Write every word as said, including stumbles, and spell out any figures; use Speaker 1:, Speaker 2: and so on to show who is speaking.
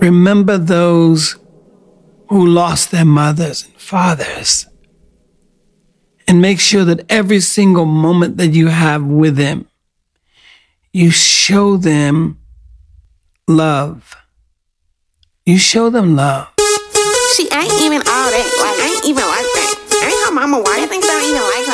Speaker 1: Remember those who lost their mothers and fathers. And make sure that every single moment that you have with them, you show them love. You show them love.
Speaker 2: She ain't even all that. Like, ain't even like that. Ain't her mama white. I think they don't even like